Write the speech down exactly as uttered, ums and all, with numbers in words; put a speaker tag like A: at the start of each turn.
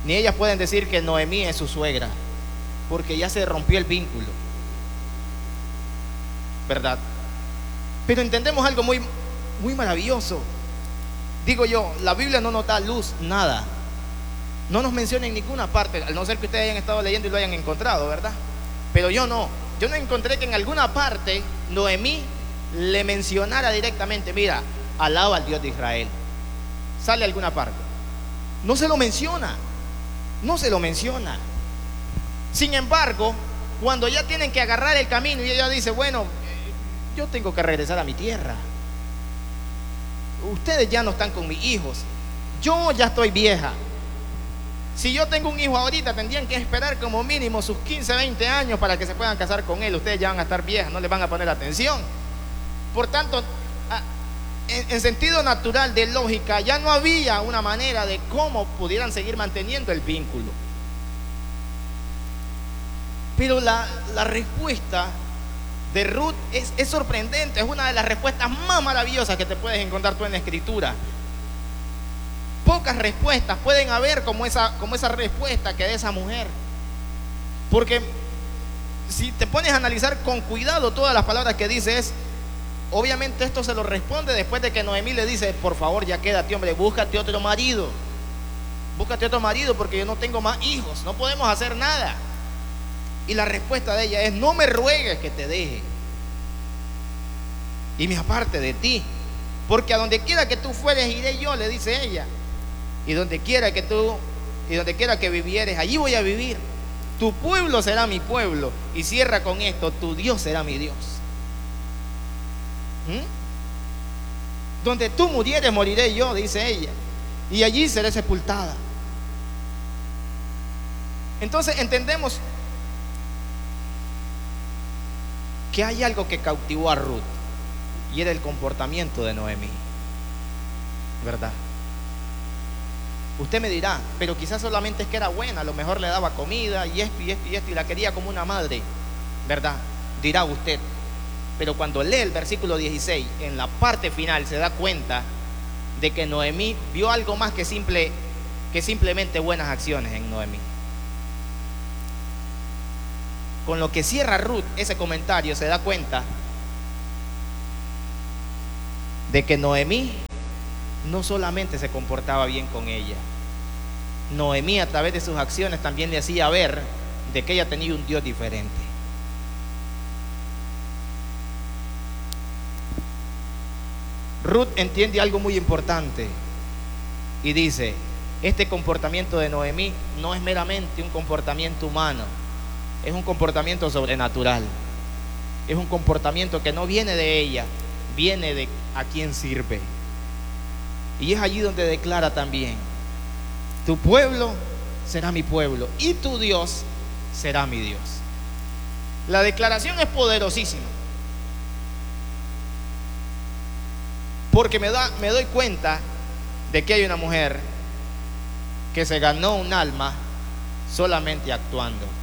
A: Ni ellas pueden decir que Noemí es su suegra, porque ya se rompió el vínculo, ¿verdad? Pero entendemos algo muy, muy maravilloso. Digo yo, la Biblia no nos da luz, nada. No nos menciona en ninguna parte, al no ser que ustedes hayan estado leyendo y lo hayan encontrado, ¿verdad? Pero yo no, yo no encontré que en alguna parte Noemí le mencionara directamente: mira, alaba al Dios de Israel. ¿Sale alguna parte? No se lo menciona, no se lo menciona. Sin embargo, cuando ya tienen que agarrar el camino y ella dice: bueno, yo tengo que regresar a mi tierra, ustedes ya no están con mis hijos, yo ya estoy vieja. Si yo tengo un hijo ahorita, tendrían que esperar como mínimo sus quince, veinte años para que se puedan casar con él. Ustedes ya van a estar viejas, no les van a poner atención. Por tanto, en, en sentido natural, de lógica, ya no había una manera de cómo pudieran seguir manteniendo el vínculo. Pero la, la respuesta de Ruth es, es sorprendente. Es una de las respuestas más maravillosas que te puedes encontrar tú en la Escritura. Pocas respuestas pueden haber como esa, como esa respuesta que de esa mujer. Porque si te pones a analizar con cuidado todas las palabras que dice, es obviamente esto se lo responde después de que Noemí le dice: por favor, ya quédate, hombre, búscate otro marido. Búscate otro marido porque yo no tengo más hijos, no podemos hacer nada. Y la respuesta de ella es: no me ruegues que te deje y me aparte de ti, porque a donde quiera que tú fueres iré yo, le dice ella. Y donde quiera que tú, y donde quiera que vivieres, allí voy a vivir. Tu pueblo será mi pueblo. Y cierra con esto: tu Dios será mi Dios. ¿Mm? Donde tú murieres, moriré yo, dice ella, y allí seré sepultada. Entonces entendemos que hay algo que cautivó a Ruth, y era el comportamiento de Noemí, ¿verdad? Usted me dirá: pero quizás solamente es que era buena, a lo mejor le daba comida y esto y esto y esto y la quería como una madre, ¿verdad? Dirá usted. Pero cuando lee el versículo dieciséis, en la parte final, se da cuenta de que Noemí vio algo más que, simple, que simplemente buenas acciones en Noemí. Con lo que cierra Ruth ese comentario, se da cuenta de que Noemí no solamente se comportaba bien con ella, Noemí a través de sus acciones también le hacía ver de que ella tenía un Dios diferente. Ruth entiende algo muy importante y dice: este comportamiento de Noemí no es meramente un comportamiento humano, es un comportamiento sobrenatural, es un comportamiento que no viene de ella, viene de a quien sirve. Y es allí donde declara también: tu pueblo será mi pueblo y tu Dios será mi Dios. La declaración es poderosísima, porque me, da, me doy cuenta de que hay una mujer que se ganó un alma solamente actuando.